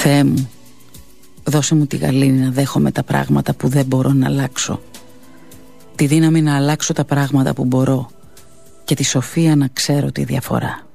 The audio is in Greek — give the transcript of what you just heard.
Θεέ μου, δώσε μου τη γαλήνη να δέχομαι τα πράγματα που δεν μπορώ να αλλάξω, τη δύναμη να αλλάξω τα πράγματα που μπορώ και τη σοφία να ξέρω τη διαφορά.